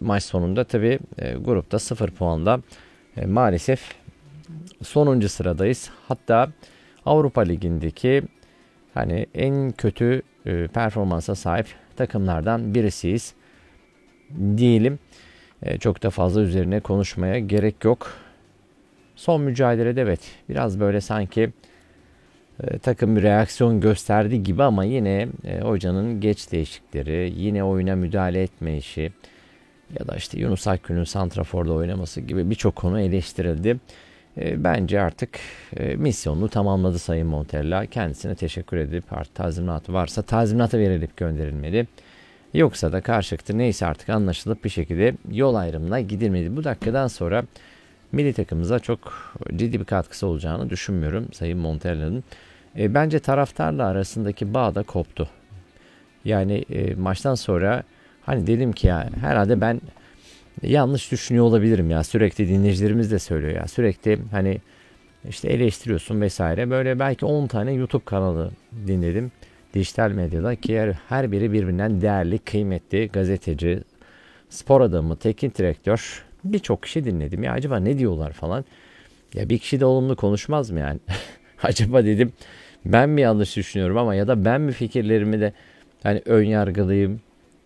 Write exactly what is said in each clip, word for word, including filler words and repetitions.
maç sonunda tabii e, grupta sıfır puanla e, maalesef sonuncu sıradayız. Hatta Avrupa Ligi'ndeki hani en kötü e, performansa sahip takımlardan birisiyiz diyelim. E, çok da fazla üzerine konuşmaya gerek yok. Son mücadelede evet biraz böyle sanki e, takım bir reaksiyon gösterdi gibi ama yine e, hocanın geç değişikleri, yine oyuna müdahale etme işi ya da işte Yunus Akgün'ün santraforda oynaması gibi birçok konu eleştirildi. E, bence artık e, misyonunu tamamladı Sayın Montella. Kendisine teşekkür edip artık tazminatı varsa tazminatı verilip gönderilmedi. Yoksa da karşılıklı neyse artık anlaşılıp bir şekilde yol ayrımına gidilmedi. Bu dakikadan sonra milli takımımıza çok ciddi bir katkısı olacağını düşünmüyorum Sayın Montella'nın. E, bence taraftarla arasındaki bağ da koptu. Yani e, maçtan sonra hani dedim ki ya herhalde ben yanlış düşünüyor olabilirim ya. Sürekli dinleyicilerimiz de söylüyor ya. Sürekli hani işte eleştiriyorsun vesaire. Böyle belki on tane YouTube kanalı dinledim. Dijital medyada ki her, her biri birbirinden değerli, kıymetli gazeteci, spor adamı, teknik direktör birçok kişi dinledim. Ya acaba ne diyorlar falan. Ya bir kişi de olumlu konuşmaz mı yani? Acaba dedim ben mi yanlış düşünüyorum ama ya da ben mi fikirlerimi de hani ön yargılıyım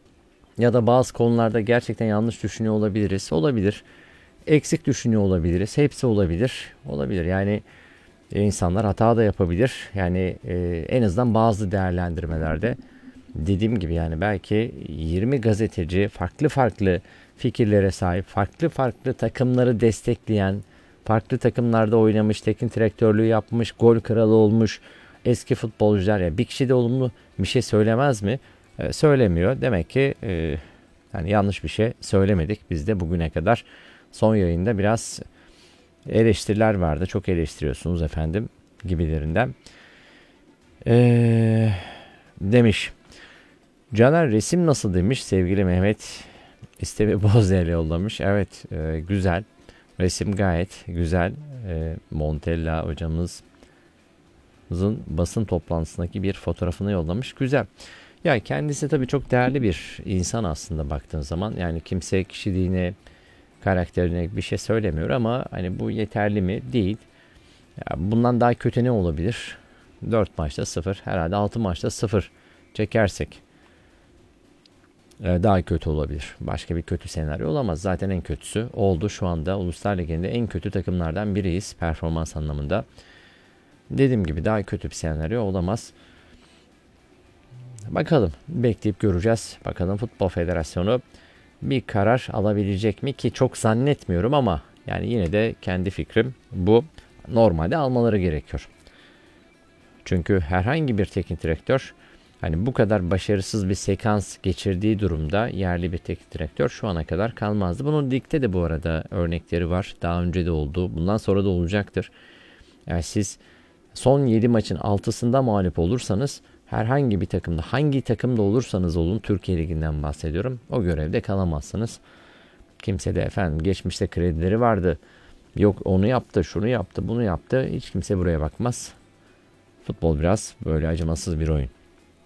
ya da bazı konularda gerçekten yanlış düşünüyor olabiliriz. Olabilir. Eksik düşünüyor olabiliriz. Hepsi olabilir. Olabilir. Yani e, insanlar hata da yapabilir. Yani e, en azından bazı değerlendirmelerde dediğim gibi yani belki yirmi gazeteci farklı farklı fikirlere sahip, farklı farklı takımları destekleyen, farklı takımlarda oynamış, teknik direktörlüğü yapmış, gol kralı olmuş eski futbolcular ya bir kişi de olumlu bir şey söylemez mi? E, söylemiyor. Demek ki e, yani yanlış bir şey söylemedik biz de bugüne kadar. Son yayında biraz eleştiriler vardı. Çok eleştiriyorsunuz efendim gibilerinden. E, demiş. Caner resim nasıl demiş sevgili Mehmet İstemi Bozya'yla yollamış. Evet e, güzel. Resim gayet güzel. E, Montella hocamızın basın toplantısındaki bir fotoğrafını yollamış. Güzel. Ya kendisi tabii çok değerli bir insan aslında baktığın zaman. Yani kimse kişiliğine, karakterine bir şey söylemiyor ama hani bu yeterli mi? Değil. Ya bundan daha kötü ne olabilir? dört maçta sıfır. Herhalde altı maçta sıfır çekersek daha kötü olabilir. Başka bir kötü senaryo olamaz. Zaten en kötüsü oldu. Şu anda Uluslar Ligi'nde en kötü takımlardan biriyiz performans anlamında. Dediğim gibi daha kötü bir senaryo olamaz. Bakalım bekleyip göreceğiz. Bakalım Futbol Federasyonu bir karar alabilecek mi ki çok zannetmiyorum ama yani yine de kendi fikrim bu. Normalde almaları gerekiyor. Çünkü herhangi bir teknik direktör hani bu kadar başarısız bir sekans geçirdiği durumda yerli bir teknik direktör şu ana kadar kalmazdı. Bunun ligde de bu arada örnekleri var. Daha önce de oldu. Bundan sonra da olacaktır. Yani siz son yedi maçın altısında mağlup olursanız herhangi bir takımda hangi takımda olursanız olun Türkiye Ligi'nden bahsediyorum. O görevde kalamazsınız. Kimse de efendim geçmişte kredileri vardı. Yok onu yaptı, şunu yaptı, bunu yaptı. Hiç kimse buraya bakmaz. Futbol biraz böyle acımasız bir oyun.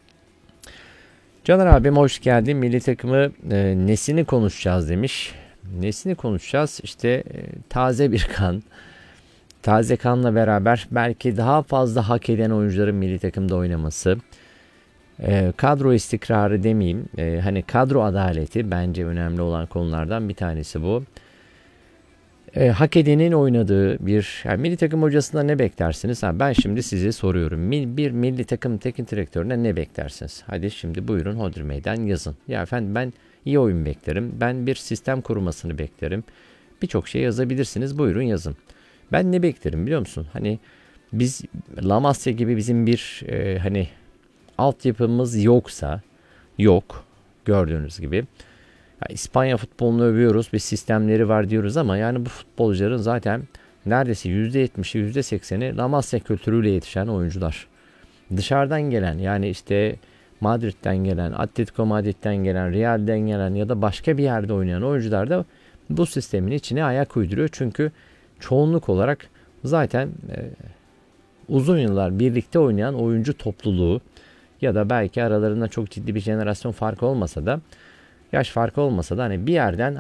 Caner abim hoş geldin. Milli takımı e, nesini konuşacağız demiş. Nesini konuşacağız? İşte e, taze bir kan. Taze kanla beraber belki daha fazla hak eden oyuncuların milli takımda oynaması. E, kadro istikrarı demeyeyim. E, hani kadro adaleti bence önemli olan konulardan bir tanesi bu. E, hak edenin oynadığı bir yani milli takım hocasından ne beklersiniz? Ha, ben şimdi size soruyorum. Mil, bir milli takım teknik direktörüne ne beklersiniz? Hadi şimdi buyurun hodri meydan yazın. Ya efendim ben iyi oyun beklerim. Ben bir sistem kurmasını beklerim. Birçok şey yazabilirsiniz. Buyurun yazın. Ben ne beklerim biliyor musun? Hani biz La Masia gibi bizim bir e, hani altyapımız yoksa yok gördüğünüz gibi. Ya İspanya futbolunu övüyoruz, bir sistemleri var diyoruz ama yani bu futbolcuların zaten neredeyse yüzde yetmişi yüzde sekseni La Masia kültürüyle yetişen oyuncular. Dışarıdan gelen yani işte Madrid'den gelen, Atletico Madrid'den gelen, Real'den gelen ya da başka bir yerde oynayan oyuncular da bu sistemin içine ayak uyduruyor. Çünkü çoğunluk olarak zaten e, uzun yıllar birlikte oynayan oyuncu topluluğu ya da belki aralarında çok ciddi bir jenerasyon farkı olmasa da yaş farkı olmasa da hani bir yerden